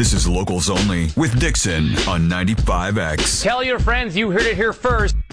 This is Locals Only with Dixon on 95X. Tell your friends you heard it here first.